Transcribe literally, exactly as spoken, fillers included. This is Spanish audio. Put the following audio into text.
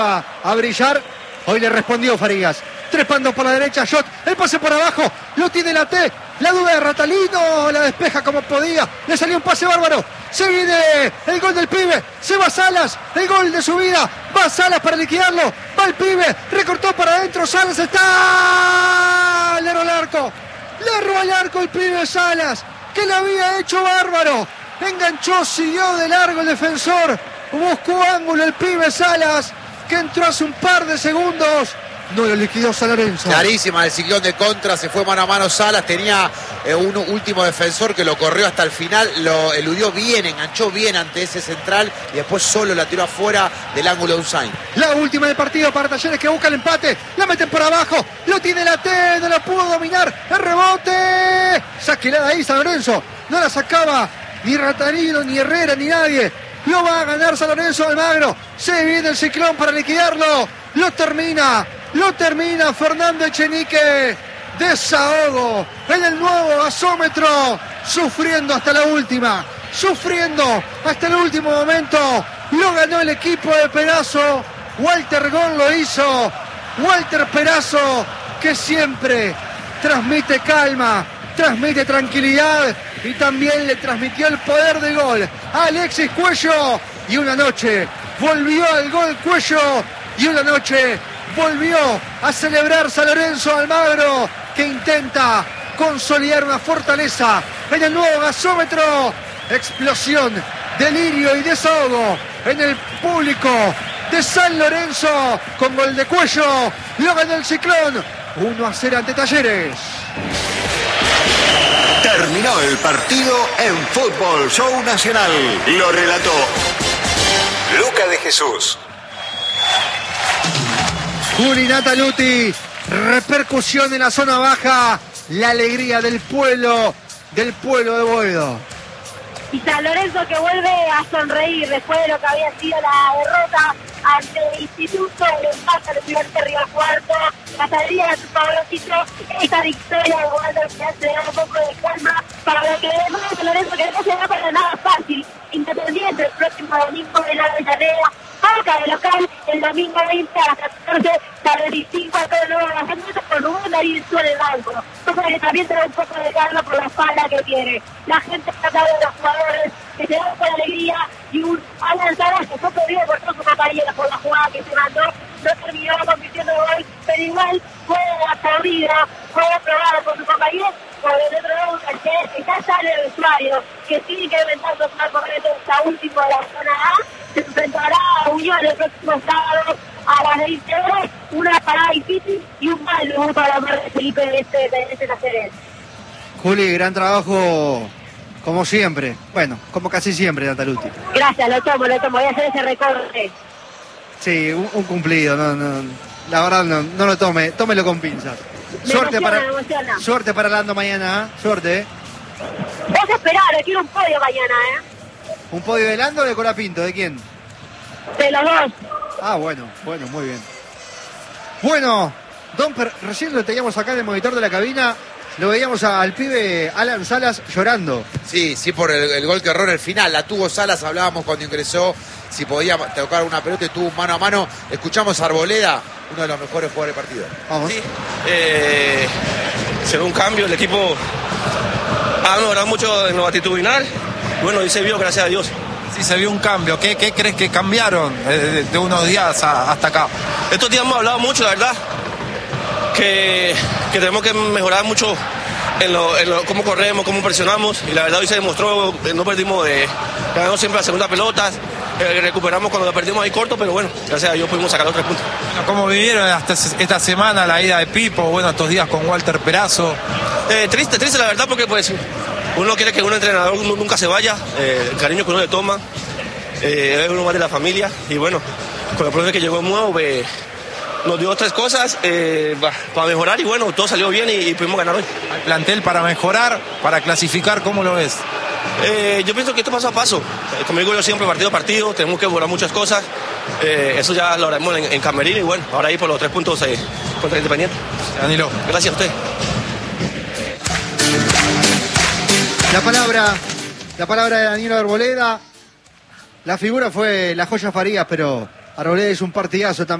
a brillar. Hoy le respondió Farías. Tres pandos por la derecha, shot, el pase por abajo, lo tiene la T, la duda de Ratalino, la despeja como podía, le salió un pase bárbaro, se viene el gol del pibe, se va Salas, el gol de su vida, va Salas para liquidarlo, va el pibe, recortó para adentro, Salas está, le erró al arco, le erró al arco el pibe Salas, que lo había hecho bárbaro, enganchó, siguió de largo el defensor, buscó ángulo el pibe Salas, que entró hace un par de segundos. No lo liquidó San Lorenzo. Clarísima el ciclón de contra, se fue mano a mano Salas, tenía eh, un último defensor que lo corrió hasta el final, lo eludió bien, enganchó bien ante ese central y después solo la tiró afuera del ángulo de Usain. La última del partido para Talleres que busca el empate, la meten por abajo, lo tiene la T, no la pudo dominar, el rebote, saqueada ahí San Lorenzo, no la sacaba ni Ratalino, ni Herrera, ni nadie. Lo va a ganar San Lorenzo Almagro, se viene el ciclón para liquidarlo, lo termina. Lo termina Fernando Echenique. Desahogo en el nuevo gasómetro. Sufriendo hasta la última. Sufriendo hasta el último momento. Lo ganó el equipo de Perazo. Walter Gol lo hizo. Walter Perazo, que siempre transmite calma, transmite tranquilidad y también le transmitió el poder de gol a Alexis Cuello. Y una noche volvió al gol Cuello. Y una noche volvió a celebrar San Lorenzo Almagro, que intenta consolidar una fortaleza en el nuevo gasómetro. Explosión, delirio y desahogo en el público de San Lorenzo con gol de Cuello. Lo ganó el Ciclón uno a cero ante Talleres. Terminó el partido en Fútbol Show Nacional. Lo relató Luca de Jesús. Juli Nataluti, repercusión en la zona baja, la alegría del pueblo, del pueblo de Boedo. Y San Lorenzo que vuelve a sonreír después de lo que había sido la derrota ante el Instituto, el empate del primer Río Cuarto, la salida de su favorito, esta victoria de Walter que se da un poco de calma para lo que vemos de San Lorenzo, que no se da para nada fácil. Independiente el próximo domingo en la Avellaneda, Boca de local el domingo veinte a las catorce, tarde veinticinco acá de nuevo las Lorenzo con Rubén Darío en el banco. Cosa que también te da un poco de calma por la espalda que tiene. La gente está de los jugadores que se dan con alegría y un Alan Salas que fue perdido por todo su camarilla por la jugada que se mandó, no terminó convirtiendo gol, pero igual fue aplaudida, fue aprobada por su compañero. Por el otro lado, Talleres que ya sale del vestuario, que tiene que inventar los más correctos hasta último de la zona A, se enfrentará a Unión el próximo sábado a las veinte horas, una parada difícil y un mal debut para la de Felipe de este, de este Talleres. Juli, gran trabajo como siempre, bueno, como casi siempre, Nataluti. Gracias, lo tomo, lo tomo, voy a hacer ese recorte. Sí, un, un cumplido, no, no, la verdad no, no lo tome, tómelo con pinzas. Me Suerte emociona, para, me emociona. suerte para Lando mañana, ¿eh? Suerte. Vos esperá, quiero un podio mañana, ¿eh? ¿Un podio de Lando o de Colapinto? ¿De quién? De los dos. Ah, bueno, bueno, muy bien. Bueno, Don Per, recién lo teníamos acá en el monitor de la cabina, lo veíamos a, al pibe Alan Salas llorando. Sí, sí, por el, el gol que erró en el final. La tuvo Salas, hablábamos cuando ingresó, si podía tocar una pelota y tuvo mano a mano. Escuchamos a Arboleda, uno de los mejores jugadores del partido. Vamos. Sí, eh, se ve un cambio, el equipo ha mejorado mucho en lo actitudinal. Bueno, y se vio, gracias a Dios. Sí, se vio un cambio. ¿Qué, qué crees que cambiaron de, de unos días a, hasta acá? Estos días hemos hablado mucho, la verdad, que, que tenemos que mejorar mucho en, lo, en lo, cómo corremos, cómo presionamos, y la verdad hoy se demostró, no perdimos, de, ganamos siempre la segunda pelota, eh, recuperamos cuando la perdimos ahí corto, pero bueno, gracias a Dios pudimos sacar los tres puntos. ¿Cómo vivieron hasta esta semana la ida de Pipo, bueno, estos días con Walter Perazo? Eh, triste, triste la verdad, porque pues uno quiere que un entrenador nunca se vaya, eh, el cariño que uno le toma, eh, es uno más de la familia, y bueno, con el profe que llegó nuevo, eh, nos dio tres cosas eh, para mejorar y bueno, todo salió bien y, y pudimos ganar hoy. ¿Hay plantel para mejorar, para clasificar? ¿Cómo lo ves? Eh, yo pienso que esto paso a paso. Eh, como digo yo siempre, partido a partido, tenemos que mejorar muchas cosas. Eh, eso ya lo haremos en, en Camerino y bueno, ahora ahí por los tres puntos eh, contra el Independiente. Danilo. Gracias a usted. La palabra, la palabra de Daniel Arboleda. La figura fue la Joya Farías, pero Arboleda hizo un partidazo también.